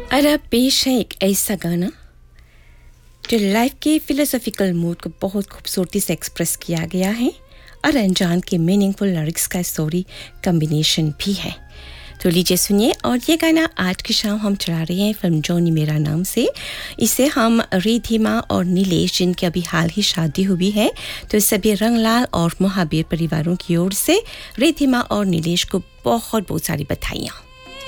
और अब पेश है एक ऐसा गाना जो लाइफ के फिलोसॉफिकल मूड को बहुत खूबसूरती से एक्सप्रेस किया गया है और अनजान के मीनिंगफुल लिरिक्स का स्टोरी कॉम्बिनेशन भी है। तो लीजिए सुनिए। और ये गाना आज की शाम हम चला रहे हैं फिल्म जोनी मेरा नाम से। इसे हम रिधिमा और नीलेश, जिनकी अभी हाल ही शादी हुई है, तो सभी रंगलाल और महावीर परिवारों की ओर से रिधिमा और नीलेश को बहुत बहुत सारी बधाइयाँ।